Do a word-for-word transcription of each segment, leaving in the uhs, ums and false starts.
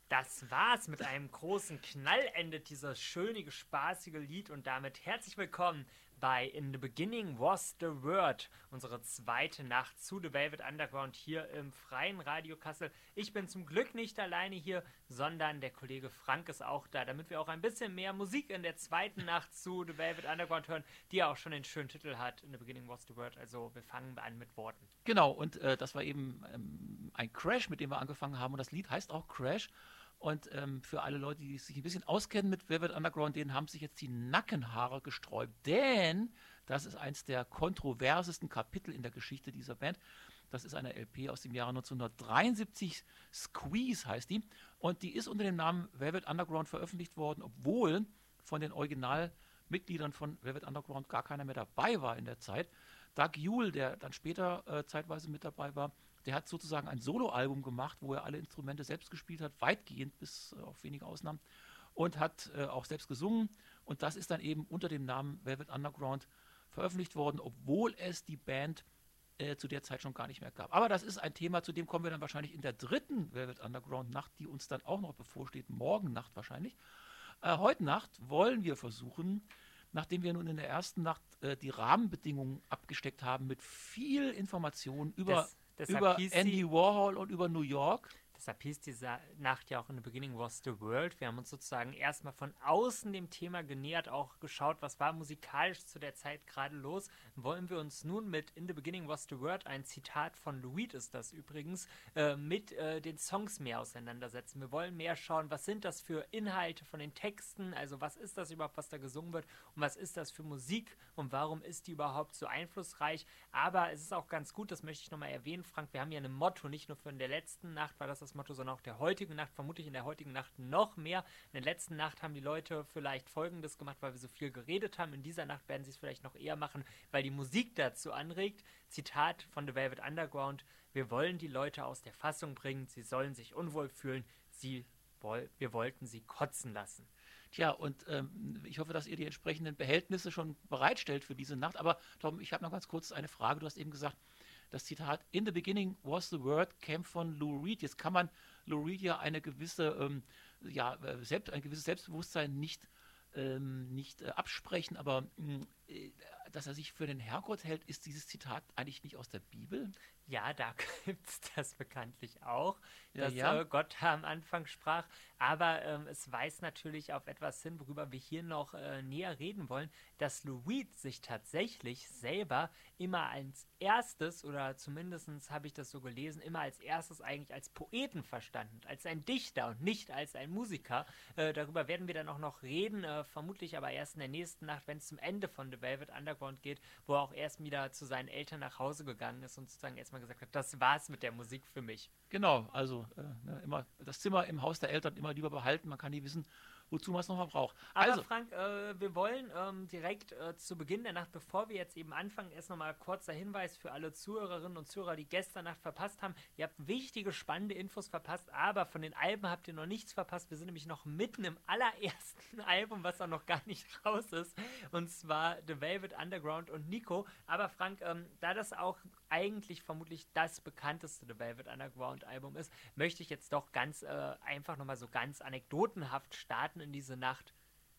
Das war's. Mit einem großen Knall endet dieses schöne, spaßige Lied und damit herzlich willkommen bei In the Beginning Was the Word, unsere zweite Nacht zu The Velvet Underground hier im freien Radio Kassel. Ich bin zum Glück nicht alleine hier, sondern der Kollege Frank ist auch da, damit wir auch ein bisschen mehr Musik in der zweiten Nacht zu The Velvet Underground hören, die ja auch schon den schönen Titel hat, In the Beginning Was the Word. Also wir fangen an mit Worten. Genau, und äh, das war eben ähm, ein Crash, mit dem wir angefangen haben. Und das Lied heißt auch Crash. Und ähm, für alle Leute, die sich ein bisschen auskennen mit Velvet Underground, denen haben sich jetzt die Nackenhaare gesträubt. Denn das ist eins der kontroversesten Kapitel in der Geschichte dieser Band. Das ist eine L P aus dem Jahre neunzehnhundertdreiundsiebzig, Squeeze heißt die. Und die ist unter dem Namen Velvet Underground veröffentlicht worden, obwohl von den Originalmitgliedern von Velvet Underground gar keiner mehr dabei war in der Zeit. Doug Yule, der dann später äh, zeitweise mit dabei war, der hat sozusagen ein Soloalbum gemacht, wo er alle Instrumente selbst gespielt hat, weitgehend bis äh, auf wenige Ausnahmen, und hat äh, auch selbst gesungen. Und das ist dann eben unter dem Namen Velvet Underground veröffentlicht worden, obwohl es die Band äh, zu der Zeit schon gar nicht mehr gab. Aber das ist ein Thema, zu dem kommen wir dann wahrscheinlich in der dritten Velvet Underground Nacht, die uns dann auch noch bevorsteht, morgen Nacht wahrscheinlich. Äh, heute Nacht wollen wir versuchen, nachdem wir nun in der ersten Nacht äh, die Rahmenbedingungen abgesteckt haben mit viel Information über, Das, über Andy Warhol und über New York. Deshalb hieß diese Nacht ja auch In the Beginning Was the World. Wir haben uns sozusagen erstmal von außen dem Thema genähert, auch geschaut, was war musikalisch zu der Zeit gerade los. Wollen wir uns nun mit In the Beginning Was the World, ein Zitat von Lou Reed ist das übrigens, äh, mit äh, den Songs mehr auseinandersetzen. Wir wollen mehr schauen, was sind das für Inhalte von den Texten, also was ist das überhaupt, was da gesungen wird und was ist das für Musik und warum ist die überhaupt so einflussreich. Aber es ist auch ganz gut, das möchte ich nochmal erwähnen, Frank, wir haben ja ein Motto, nicht nur für in der letzten Nacht war das das Motto, sondern auch der heutigen Nacht, vermutlich in der heutigen Nacht noch mehr. In der letzten Nacht haben die Leute vielleicht Folgendes gemacht, weil wir so viel geredet haben. In dieser Nacht werden sie es vielleicht noch eher machen, weil die Musik dazu anregt. Zitat von The Velvet Underground: Wir wollen die Leute aus der Fassung bringen, sie sollen sich unwohl fühlen, sie, wir wollten sie kotzen lassen. Tja, und ähm, ich hoffe, dass ihr die entsprechenden Behältnisse schon bereitstellt für diese Nacht. Aber Tom, ich habe noch ganz kurz eine Frage. Du hast eben gesagt, das Zitat In the Beginning Was the Word käme von Lou Reed. Jetzt kann man Lou Reed ja eine gewisse, ähm, ja, selbst, ein gewisses Selbstbewusstsein nicht, ähm, nicht äh, absprechen, aber äh, dass er sich für den Herrgott hält, ist dieses Zitat eigentlich nicht aus der Bibel? Ja, da gibt es das bekanntlich auch, Ja, dass ja. äh, Gott da am Anfang sprach. Aber ähm, es weist natürlich auf etwas hin, worüber wir hier noch äh, näher reden wollen, dass Lou Reed sich tatsächlich selber immer als erstes, oder zumindest habe ich das so gelesen, immer als erstes eigentlich als Poeten verstanden, als ein Dichter und nicht als ein Musiker. Äh, darüber werden wir dann auch noch reden, äh, vermutlich aber erst in der nächsten Nacht, wenn es zum Ende von The Velvet Underground geht, wo er auch erst wieder zu seinen Eltern nach Hause gegangen ist und sozusagen erstmal gesagt hat, das war's mit der Musik für mich. Genau, also äh, ne, immer das Zimmer im Haus der Eltern immer lieber behalten, man kann nie wissen, wozu man es nochmal braucht. Aber Also, Frank, äh, wir wollen ähm, direkt äh, zu Beginn der Nacht, bevor wir jetzt eben anfangen, erst nochmal kurzer Hinweis für alle Zuhörerinnen und Zuhörer, die gestern Nacht verpasst haben. Ihr habt wichtige, spannende Infos verpasst, aber von den Alben habt ihr noch nichts verpasst. Wir sind nämlich noch mitten im allerersten Album, was auch noch gar nicht raus ist, und zwar The Velvet Underground und Nico. Aber Frank, ähm, da das auch eigentlich vermutlich das bekannteste The Velvet Underground Album ist, möchte ich jetzt doch ganz äh, einfach nochmal so ganz anekdotenhaft starten in diese Nacht.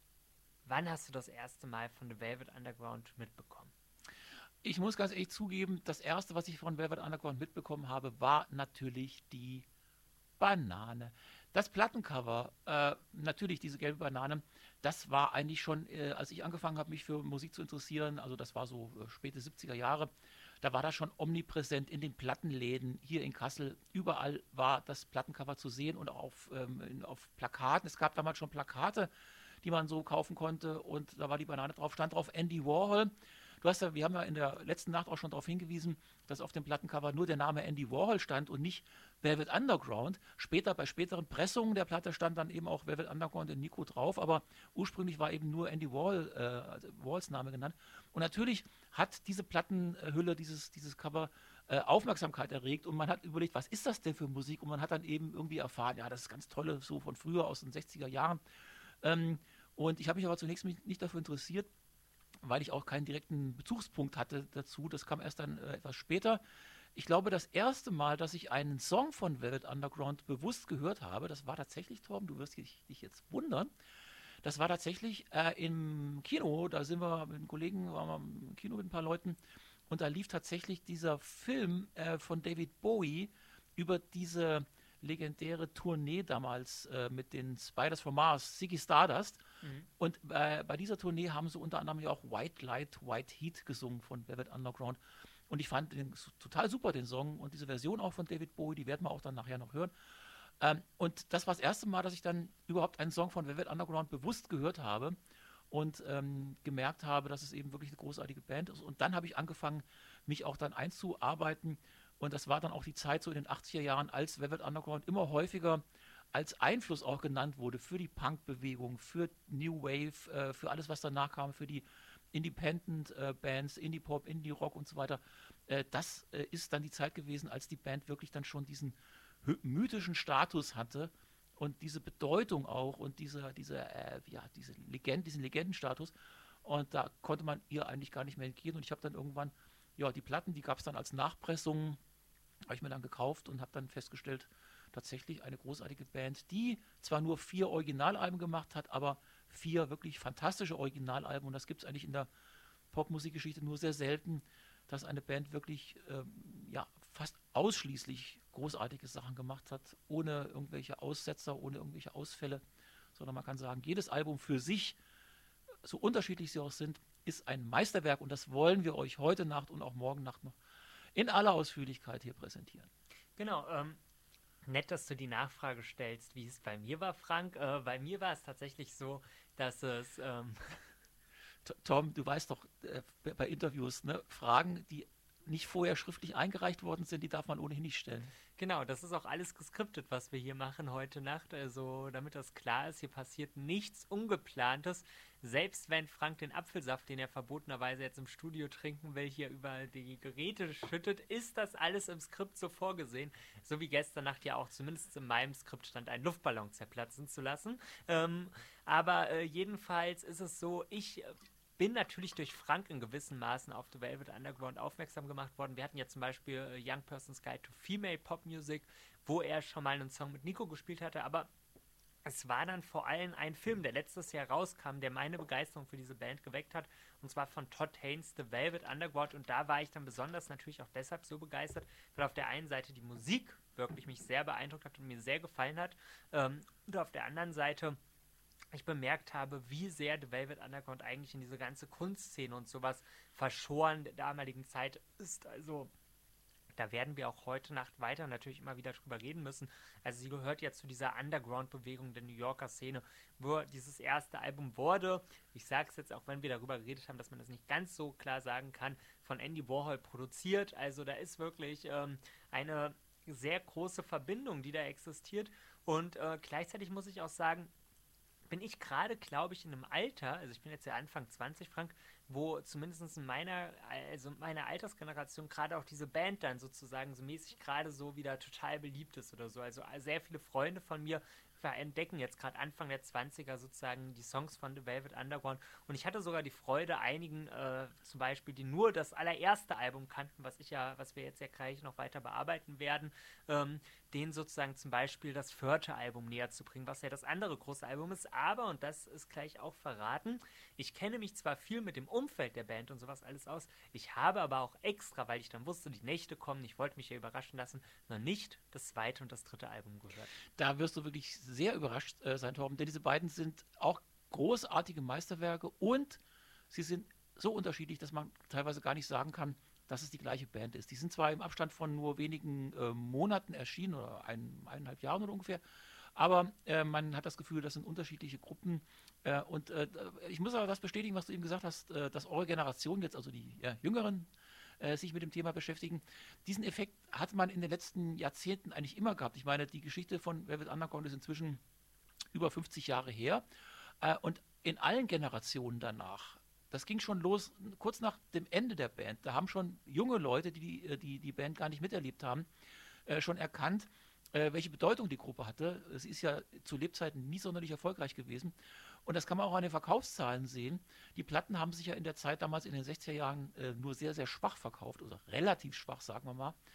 Wann hast du das erste Mal von The Velvet Underground mitbekommen? ich muss ganz ehrlich zugeben, das erste, was ich von Velvet Underground mitbekommen habe, war natürlich die Banane. Das Plattencover, äh, natürlich diese gelbe Banane, das war eigentlich schon, äh, als ich angefangen habe, mich für Musik zu interessieren, also das war so äh, späte siebziger Jahre, da war das schon omnipräsent in den Plattenläden hier in Kassel. Überall war das Plattencover zu sehen und auch auf, ähm, in, auf Plakaten. Es gab damals schon Plakate, die man so kaufen konnte, und da war die Banane drauf, stand drauf Andy Warhol. Du hast ja, wir haben ja in der letzten Nacht auch schon darauf hingewiesen, dass auf dem Plattencover nur der Name Andy Warhol stand und nicht Velvet Underground. Später, bei späteren Pressungen der Platte stand dann eben auch Velvet Underground und Nico drauf, aber ursprünglich war eben nur Andy Warhol, äh, also Warhols Name genannt. Und natürlich hat diese Plattenhülle, dieses, dieses Cover äh, Aufmerksamkeit erregt, und man hat überlegt, was ist das denn für Musik? Und man hat dann eben irgendwie erfahren, ja, das ist ganz tolle, so von früher aus den sechziger Jahren. Ähm, und ich habe mich aber zunächst mich nicht dafür interessiert, weil ich auch keinen direkten Bezugspunkt hatte dazu. Das kam erst dann äh, etwas später. Ich glaube, das erste Mal, dass ich einen Song von Velvet Underground bewusst gehört habe, das war tatsächlich, Torben, du wirst dich, dich jetzt wundern, das war tatsächlich äh, im Kino, da sind wir mit einem Kollegen, waren wir im Kino mit ein paar Leuten und da lief tatsächlich dieser Film äh, von David Bowie über diese legendäre Tournee damals äh, mit den Spiders from Mars, Ziggy Stardust. Mhm. Und äh, bei dieser Tournee haben sie unter anderem ja auch White Light, White Heat gesungen von Velvet Underground. Und ich fand den total super, den Song und diese Version auch von David Bowie, die werden wir auch dann nachher noch hören. Ähm, und das war das erste Mal, dass ich dann überhaupt einen Song von Velvet Underground bewusst gehört habe und ähm, gemerkt habe, dass es eben wirklich eine großartige Band ist. Und dann habe ich angefangen, mich auch dann einzuarbeiten. Und das war dann auch die Zeit so in den achtziger Jahren, als Velvet Underground immer häufiger als Einfluss auch genannt wurde für die Punk-Bewegung, für New Wave, äh, für alles, was danach kam, für die Independent-Bands, äh, Indie-Pop, Indie-Rock und so weiter. Äh, das äh, ist dann die Zeit gewesen, als die Band wirklich dann schon diesen mythischen Status hatte und diese Bedeutung auch und diese, diese, äh, ja, diese Legend, diesen Legendenstatus. Und da konnte man ihr eigentlich gar nicht mehr entgehen. Und ich habe dann irgendwann, ja, die Platten, die gab es dann als Nachpressung, habe ich mir dann gekauft und habe dann festgestellt, tatsächlich eine großartige Band, die zwar nur vier Originalalben gemacht hat, aber vier wirklich fantastische Originalalben. Und das gibt es eigentlich in der Popmusikgeschichte nur sehr selten, dass eine Band wirklich ähm, ja, fast ausschließlich großartige Sachen gemacht hat, ohne irgendwelche Aussetzer, ohne irgendwelche Ausfälle, sondern man kann sagen, jedes Album für sich, so unterschiedlich sie auch sind, ist ein Meisterwerk und das wollen wir euch heute Nacht und auch morgen Nacht noch in aller Ausführlichkeit hier präsentieren. Genau, ähm, nett, dass du die Nachfrage stellst, wie es bei mir war, Frank. Äh, bei mir war es tatsächlich so, dass es... Ähm Tom, du weißt doch, äh, bei Interviews, ne, Fragen, die nicht vorher schriftlich eingereicht worden sind, die darf man ohnehin nicht stellen. Genau, das ist auch alles geskriptet, was wir hier machen heute Nacht. Also, damit das klar ist, hier passiert nichts Ungeplantes. Selbst wenn Frank den Apfelsaft, den er verbotenerweise jetzt im Studio trinken will, hier über die Geräte schüttet, ist das alles im Skript so vorgesehen. So wie gestern Nacht ja auch, zumindest in meinem Skript stand, einen Luftballon zerplatzen zu lassen. Ähm, aber äh, jedenfalls ist es so, ich... Äh, bin natürlich durch Frank in gewissen Maßen auf The Velvet Underground aufmerksam gemacht worden. Wir hatten ja zum Beispiel äh, Young Person's Guide to Female Pop Music, wo er schon mal einen Song mit Nico gespielt hatte, aber es war dann vor allem ein Film, der letztes Jahr rauskam, der meine Begeisterung für diese Band geweckt hat, und zwar von Todd Haynes, The Velvet Underground, und da war ich dann besonders natürlich auch deshalb so begeistert, weil auf der einen Seite die Musik wirklich mich sehr beeindruckt hat und mir sehr gefallen hat, ähm, und auf der anderen Seite ich bemerkt habe, wie sehr The Velvet Underground eigentlich in diese ganze Kunstszene und sowas verschoren der damaligen Zeit ist. Also da werden wir auch heute Nacht weiter natürlich immer wieder drüber reden müssen. Also sie gehört ja zu dieser Underground-Bewegung der New Yorker Szene, wo dieses erste Album wurde, ich sage es jetzt auch, wenn wir darüber geredet haben, dass man das nicht ganz so klar sagen kann, von Andy Warhol produziert. Also da ist wirklich ähm, eine sehr große Verbindung, die da existiert. Und äh, gleichzeitig muss ich auch sagen, bin ich gerade, glaube ich, in einem Alter, also ich bin jetzt ja Anfang zwanzig, Frank, wo zumindest in meiner, also meiner Altersgeneration gerade auch diese Band dann sozusagen so mäßig gerade so wieder total beliebt ist oder so. Also sehr viele Freunde von mir entdecken jetzt gerade Anfang der zwanziger sozusagen die Songs von The Velvet Underground, und ich hatte sogar die Freude, einigen äh, zum Beispiel, die nur das allererste Album kannten, was ich ja, was wir jetzt ja gleich noch weiter bearbeiten werden, ähm, denen sozusagen zum Beispiel das vierte Album näher zu bringen, was ja das andere große Album ist, aber, und das ist gleich auch verraten, ich kenne mich zwar viel mit dem Umfeld der Band und sowas alles aus, ich habe aber auch extra, weil ich dann wusste, die Nächte kommen, ich wollte mich ja überraschen lassen, noch nicht das zweite und das dritte Album gehört. Da wirst du wirklich sehr überrascht äh, sein, Torben, denn diese beiden sind auch großartige Meisterwerke und sie sind so unterschiedlich, dass man teilweise gar nicht sagen kann, dass es die gleiche Band ist. Die sind zwar im Abstand von nur wenigen äh, Monaten erschienen oder ein, eineinhalb Jahren oder ungefähr, aber äh, man hat das Gefühl, das sind unterschiedliche Gruppen. Äh, und äh, ich muss aber das bestätigen, was du eben gesagt hast, äh, dass eure Generation jetzt, also die ja, Jüngeren, äh, sich mit dem Thema beschäftigen. Diesen Effekt hat man in den letzten Jahrzehnten eigentlich immer gehabt. Ich meine, die Geschichte von Velvet Underground ist inzwischen über fünfzig Jahre her. Äh, und in allen Generationen danach, das ging schon los, kurz nach dem Ende der Band, da haben schon junge Leute, die die, die Band gar nicht miterlebt haben, äh, schon erkannt, äh, welche Bedeutung die Gruppe hatte. Sie ist ja zu Lebzeiten nie sonderlich erfolgreich gewesen. Und das kann man auch an den Verkaufszahlen sehen. Die Platten haben sich ja in der Zeit damals in den sechziger Jahren äh, nur sehr, sehr schwach verkauft, oder relativ schwach, sagen wir mal.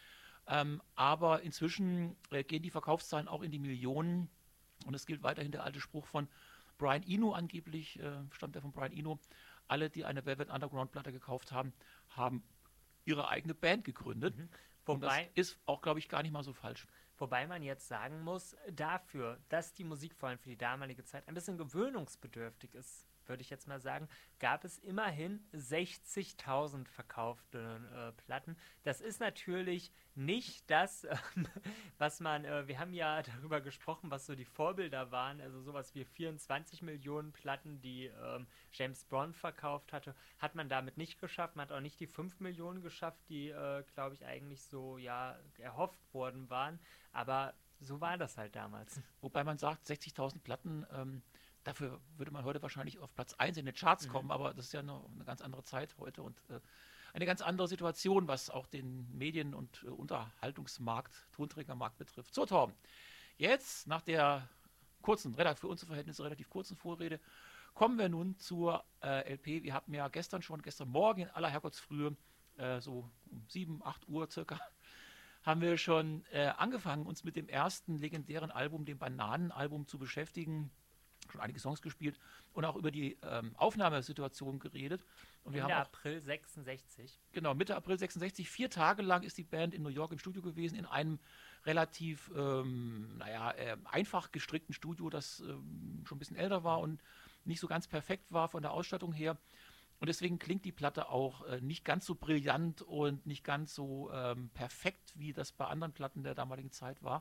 Ähm, aber inzwischen äh, gehen die Verkaufszahlen auch in die Millionen. Und es gilt weiterhin der alte Spruch von Brian Eno angeblich, äh, stammt ja von Brian Eno. Alle, die eine Velvet Underground Platte gekauft haben, haben ihre eigene Band gegründet. Mhm. Und das Wobei, ist auch, glaube ich, gar nicht mal so falsch. wobei man jetzt sagen muss, dafür, dass die Musik vor allem für die damalige Zeit ein bisschen gewöhnungsbedürftig ist, würde ich jetzt mal sagen, gab es immerhin sechzigtausend verkaufte äh, Platten. Das ist natürlich nicht das, ähm, was man, äh, wir haben ja darüber gesprochen, was so die Vorbilder waren, also sowas wie vierundzwanzig Millionen Platten, die ähm, James Bond verkauft hatte, hat man damit nicht geschafft. Man hat auch nicht die fünf Millionen geschafft, die, äh, glaube ich, eigentlich so, ja, erhofft worden waren. Aber so war das halt damals. Wobei man sagt, sechzigtausend Platten, ähm, dafür würde man heute wahrscheinlich auf Platz eins in den Charts Mhm. kommen, aber das ist ja noch eine ganz andere Zeit heute und äh, eine ganz andere Situation, was auch den Medien- und äh, Unterhaltungsmarkt, Tonträgermarkt betrifft. So, Torben, jetzt nach der kurzen, relak- für unsere Verhältnisse relativ kurzen Vorrede, kommen wir nun zur äh, L P. Wir hatten ja gestern schon, gestern Morgen in aller Herrgottsfrühe, äh, so um sieben, acht Uhr circa, haben wir schon äh, angefangen, uns mit dem ersten legendären Album, dem Bananenalbum, zu beschäftigen. Schon einige Songs gespielt und auch über die ähm, Aufnahmesituation geredet. Und wir haben Ende auch, April sechsundsechzig. genau, Mitte April sechsundsechzig, vier Tage lang ist die Band in New York im Studio gewesen, in einem relativ, ähm, naja, äh, einfach gestrickten Studio, das ähm, schon ein bisschen älter war und nicht so ganz perfekt war von der Ausstattung her. Und deswegen klingt die Platte auch äh, nicht ganz so brillant und nicht ganz so ähm, perfekt, wie das bei anderen Platten der damaligen Zeit war.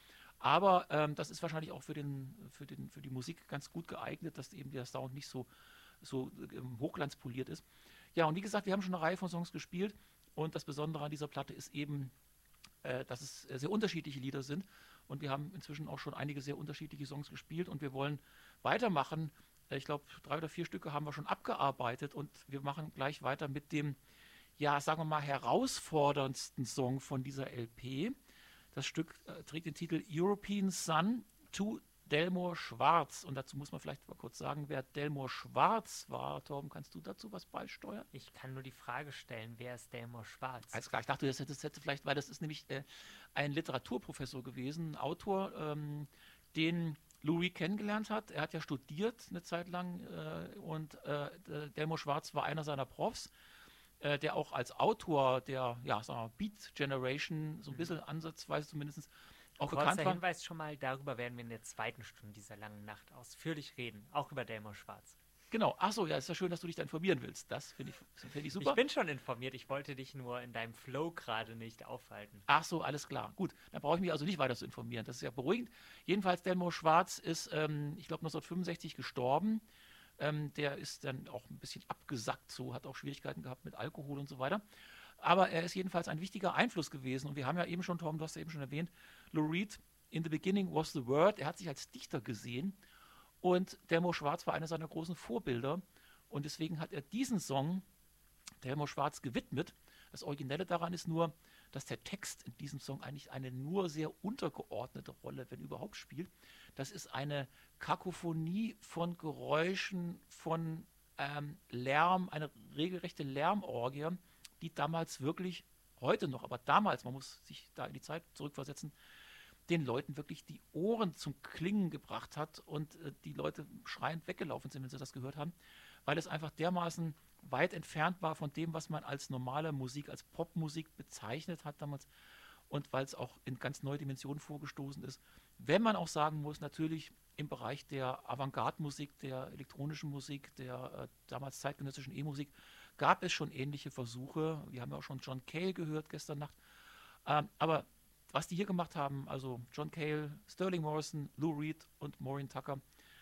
Aber ähm, das ist wahrscheinlich auch für, den, für, den, für die Musik ganz gut geeignet, dass eben der Sound nicht so, so ähm, hochglanzpoliert ist. Ja, und wie gesagt, wir haben schon eine Reihe von Songs gespielt. Und das Besondere an dieser Platte ist eben, äh, dass es äh, sehr unterschiedliche Lieder sind. Und wir haben inzwischen auch schon einige sehr unterschiedliche Songs gespielt. Und wir wollen weitermachen. Äh, ich glaube, drei oder vier Stücke haben wir schon abgearbeitet. Und wir machen gleich weiter mit dem, ja, sagen wir mal, herausforderndsten Song von dieser L P. Das Stück äh, trägt den Titel European Sun to Delmore Schwarz. Und dazu muss man vielleicht mal kurz sagen, wer Delmore Schwarz war. Torben, kannst du dazu was beisteuern? Ich kann nur die Frage stellen, wer ist Delmore Schwarz? Alles klar, ich dachte, das hätte, das hätte vielleicht, weil das ist nämlich äh, ein Literaturprofessor gewesen, ein Autor, ähm, den Lou Reed kennengelernt hat. Er hat ja studiert eine Zeit lang äh, und äh, Delmore Schwarz war einer seiner Profs, äh, der auch als Autor der, ja, sagen wir mal, Beat Generation so ein bisschen ansatzweise zumindest auch bekannt Kurzer war. Hinweis schon mal, darüber werden wir in der zweiten Stunde dieser langen Nacht ausführlich reden, auch über Delmore Schwarz. Genau, ach so, ja, ist ja schön, dass du dich da informieren willst. Das finde ich, find ich super. Ich bin schon informiert, ich wollte dich nur in deinem Flow gerade nicht aufhalten. Ach so, alles klar. Gut, dann brauche ich mich also nicht weiter zu informieren. Das ist ja beruhigend. Jedenfalls, Delmore Schwarz ist, ähm, ich glaube, neunzehnhundertfünfundsechzig gestorben. Ähm, der ist dann auch ein bisschen abgesackt, so, hat auch Schwierigkeiten gehabt mit Alkohol und so weiter. Aber er ist jedenfalls ein wichtiger Einfluss gewesen. Und wir haben ja eben schon, Tom, du hast ja eben schon erwähnt, Lou Reed, in the beginning was the word. Er hat sich als Dichter gesehen. Und Delmore Schwarz war einer seiner großen Vorbilder. Und deswegen hat er diesen Song Delmore Schwarz gewidmet. Das Originelle daran ist nur, dass der Text in diesem Song eigentlich eine nur sehr untergeordnete Rolle, wenn überhaupt, spielt. Das ist eine Kakophonie von Geräuschen, von ähm, Lärm, eine regelrechte Lärmorgie, die damals wirklich, heute noch, aber damals, man muss sich da in die Zeit zurückversetzen, den Leuten wirklich die Ohren zum Klingen gebracht hat und äh, die Leute schreiend weggelaufen sind, wenn sie das gehört haben, weil es einfach dermaßen weit entfernt war von dem, was man als normale Musik, als Popmusik bezeichnet hat damals und weil es auch in ganz neue Dimensionen vorgestoßen ist. Wenn man auch sagen muss, natürlich im Bereich der Avantgarde-Musik, der elektronischen Musik, der äh, damals zeitgenössischen E-Musik, gab es schon ähnliche Versuche. Wir haben ja auch schon John Cale gehört gestern Nacht. Ähm, aber was die hier gemacht haben, also John Cale, Sterling Morrison, Lou Reed und Maureen Tucker,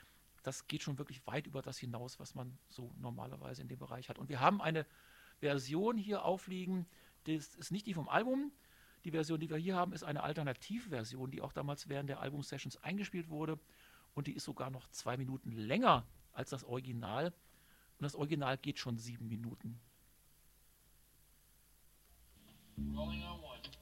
das geht schon wirklich weit über das hinaus, was man so normalerweise in dem Bereich hat. Und wir haben eine Version hier aufliegen, das ist nicht die vom Album. Die Version, die wir hier haben, ist eine Alternativversion, die auch damals während der Album-Sessions eingespielt wurde. Und die ist sogar noch zwei Minuten länger als das Original. Und das Original geht schon sieben Minuten. Rolling on one.